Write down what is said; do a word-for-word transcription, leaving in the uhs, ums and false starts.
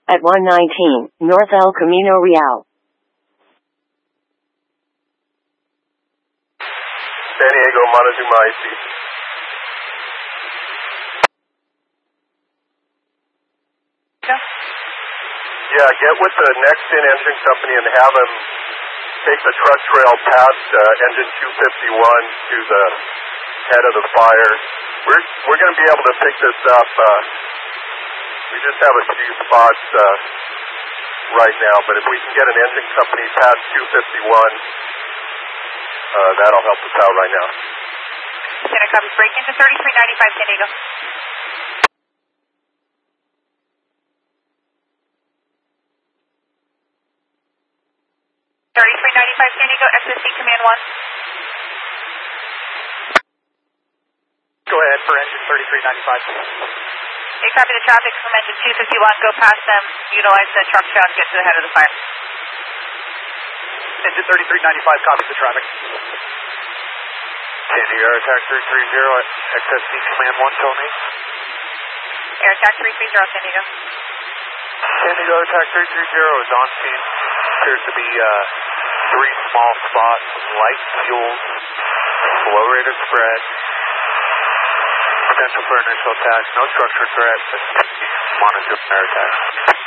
at one nineteen North El Camino Real. San Diego, Montezuma I C. Yeah, get with the next in engine company and have them take the truck trail past uh, engine two fifty-one to the head of the fire. We're we're going to be able to pick this up. Uh, we just have a few spots uh, right now, but if we can get an engine company past two fifty-one, uh, that'll help us out right now. Can I copy? Break into thirty-three ninety-five San Diego. thirty-three ninety-five San Diego, S S C Command one. Go ahead for engine thirty-three ninety-five. Okay, copy the traffic from engine two fifty-one. Go past them, utilize the truck trail to get to the head of the fire. Engine thirty-three ninety-five, copy the traffic. San Diego, Air Attack three three zero at X S C Command one, tell me. Air Attack three three zero, San Diego. San Diego, Air Attack three three zero is on scene. Appears to be uh, three small spots, light fuels, slow rate of spread, potential for initial attack, no structure threat, but Montezuma Air Attack.